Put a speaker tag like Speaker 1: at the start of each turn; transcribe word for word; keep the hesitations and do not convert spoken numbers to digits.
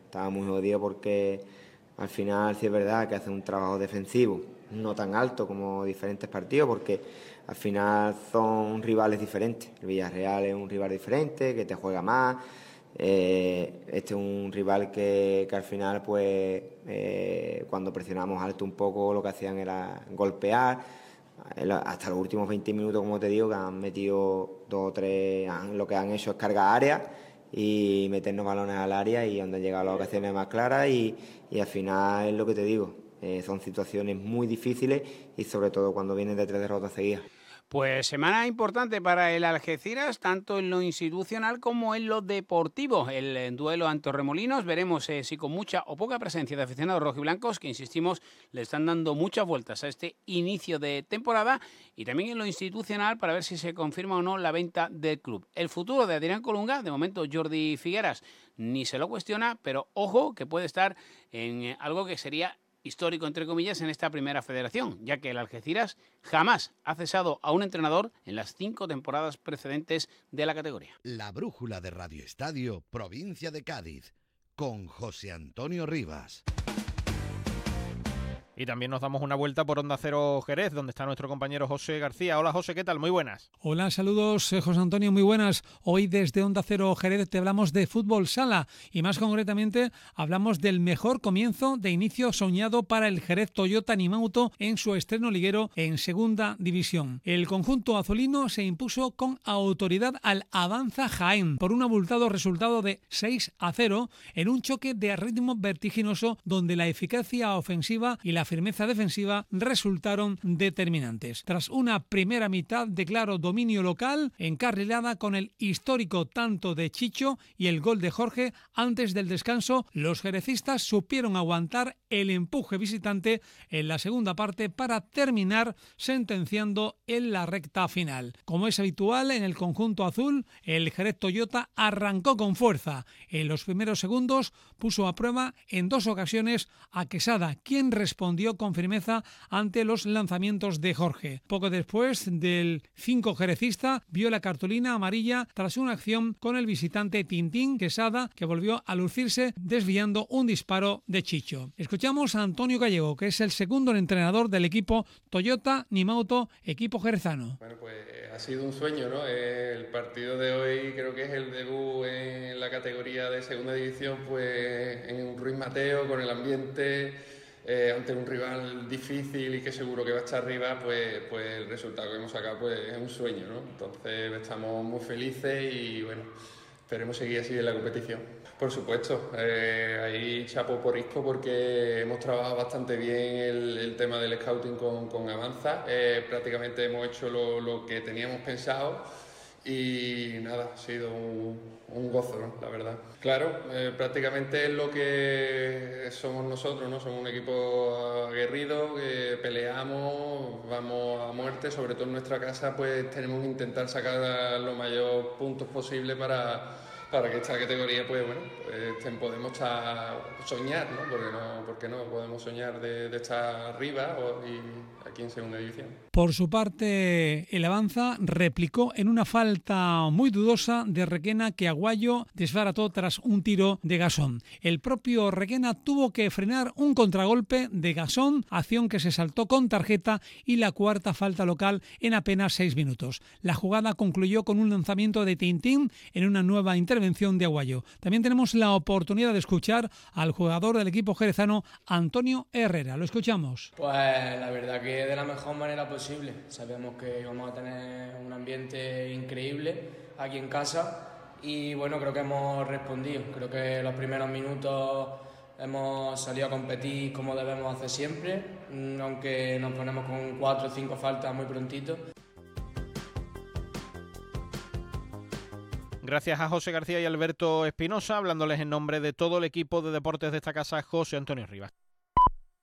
Speaker 1: estaba muy jodido porque al final sí es verdad que hace un trabajo defensivo no tan alto como diferentes partidos, porque al final son rivales diferentes. El Villarreal es un rival diferente, que te juega más. Eh, este es un rival que, que al final, pues, eh, cuando presionamos alto un poco, lo que hacían era golpear. Hasta los últimos veinte minutos, como te digo, que han metido dos o tres, han, lo que han hecho es cargar área y meternos balones al área, y donde han llegado las ocasiones más claras, y, y al final es lo que te digo, eh, son situaciones muy difíciles, y sobre todo cuando vienen de tres derrotas seguidas.
Speaker 2: Pues semana importante para el Algeciras, tanto en lo institucional como en lo deportivo. El eh, duelo ante Torremolinos, veremos eh, si con mucha o poca presencia de aficionados rojiblancos, que insistimos, le están dando muchas vueltas a este inicio de temporada, y también en lo institucional para ver si se confirma o no la venta del club. El futuro de Adrián Colunga, de momento Jordi Figueras ni se lo cuestiona, pero ojo que puede estar en eh, algo que sería histórico, entre comillas, en esta primera federación, ya que el Algeciras jamás ha cesado a un entrenador en las cinco temporadas precedentes de la categoría.
Speaker 3: La brújula de Radio Estadio, provincia de Cádiz, con José Antonio Rivas.
Speaker 4: Y también nos damos una vuelta por Onda Cero Jerez, donde está nuestro compañero José García. Hola José, ¿qué tal? Muy buenas.
Speaker 5: Hola, saludos José Antonio, muy buenas. Hoy desde Onda Cero Jerez te hablamos de fútbol sala, y más concretamente hablamos del mejor comienzo de inicio soñado para el Jerez Toyota Nimauto en su estreno liguero en segunda división. El conjunto azulino se impuso con autoridad al Avanza Jaén por un abultado resultado de seis a cero en un choque de ritmo vertiginoso donde la eficacia ofensiva y la firmeza defensiva resultaron determinantes. Tras una primera mitad de claro dominio local, encarrilada con el histórico tanto de Chicho y el gol de Jorge antes del descanso, los jerecistas supieron aguantar el empuje visitante en la segunda parte para terminar sentenciando en la recta final. Como es habitual en el conjunto azul, el Jerez Toyota arrancó con fuerza. En los primeros segundos puso a prueba en dos ocasiones a Quesada, quien respondió con firmeza ante los lanzamientos de Jorge. Poco después del cinco jerecista vio la cartulina amarilla tras una acción con el visitante Tintín Quesada, que volvió a lucirse desviando un disparo de Chicho. Escuchamos a Antonio Gallego, que es el segundo entrenador del equipo Toyota Nimauto, equipo jerezano.
Speaker 6: Bueno, pues ha sido un sueño, ¿no? El partido de hoy creo que es el debut en la categoría de segunda división, pues en un Ruiz Mateo, con el ambiente, Eh, ante un rival difícil y que seguro que va a estar arriba, pues, pues el resultado que hemos sacado pues, es un sueño, ¿no? Entonces estamos muy felices y bueno, esperemos seguir así en la competición. Por supuesto, eh, ahí chapo por risco porque hemos trabajado bastante bien el, el tema del scouting con, con Avanza. Eh, prácticamente hemos hecho lo, lo que teníamos pensado. Y nada, ha sido un, un gozo, ¿no? La verdad. Claro, eh, prácticamente es lo que somos nosotros, ¿no? Somos un equipo aguerrido, que peleamos, vamos a muerte, sobre todo en nuestra casa, pues tenemos que intentar sacar los mayores puntos posibles para, para que esta categoría, pues bueno, pues, podemos estar, soñar, ¿no? Porque no, porque no podemos soñar de, de estar arriba o, y aquí en segunda división.
Speaker 5: Por su parte, el Avanza replicó en una falta muy dudosa de Requena, que Aguayo desbarató tras un tiro de Gasón. El propio Requena tuvo que frenar un contragolpe de Gasón, acción que se saltó con tarjeta, y la cuarta falta local en apenas seis minutos. La jugada concluyó con un lanzamiento de Tintín en una nueva intervención de Aguayo. También tenemos la oportunidad de escuchar al jugador del equipo jerezano, Antonio Herrera. Lo escuchamos.
Speaker 7: Pues la verdad que de la mejor manera posible. Sabemos que vamos a tener un ambiente increíble aquí en casa y bueno, creo que hemos respondido. Creo que los primeros minutos hemos salido a competir como debemos hacer siempre, aunque nos ponemos con cuatro o cinco faltas muy prontito.
Speaker 4: Gracias a José García y Alberto Espinosa, hablándoles en nombre de todo el equipo de deportes de esta casa, José Antonio Rivas.